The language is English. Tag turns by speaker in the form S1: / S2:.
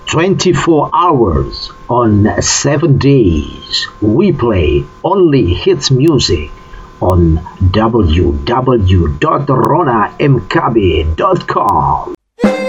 S1: 24 hours on 7 days. We play only hits music on www.ronamkabe.com.